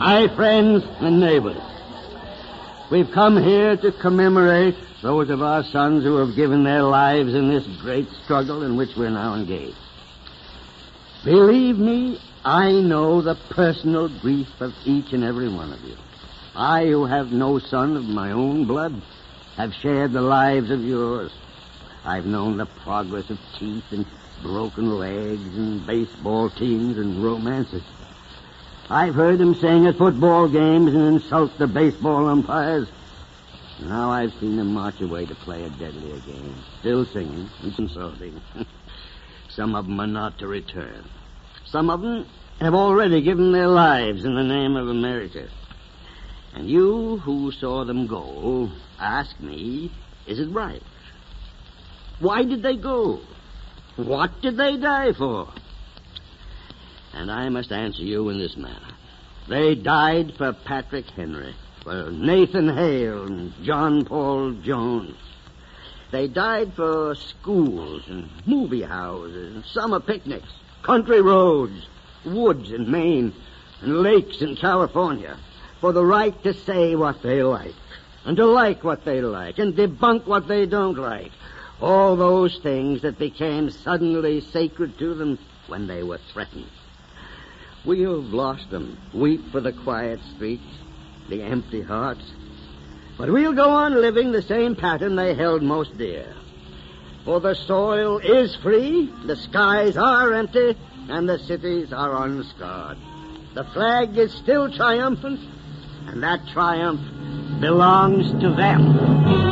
My friends and neighbors, we've come here to commemorate those of our sons who have given their lives in this great struggle in which we're now engaged. Believe me, I know the personal grief of each and every one of you. I, who have no son of my own blood, have shared the lives of yours. I've known the progress of teeth and broken legs and baseball teams and romances. I've heard them sing at football games and insult the baseball umpires. Now I've seen them march away to play a deadlier game, still singing and insulting. Some of them are not to return. Some of them have already given their lives in the name of America. And you who saw them go, ask me, is it right? Why did they go? What did they die for? And I must answer you in this manner. They died for Patrick Henry, for Nathan Hale and John Paul Jones. They died for schools and movie houses and summer picnics, country roads, woods in Maine, and lakes in California, for the right to say what they like, and to like what they like, and debunk what they don't like. All those things that became suddenly sacred to them when they were threatened. We have lost them. Weep for the quiet streets, the empty hearts. But we'll go on living the same pattern they held most dear. For the soil is free, the skies are empty, and the cities are unscarred. The flag is still triumphant, and that triumph belongs to them.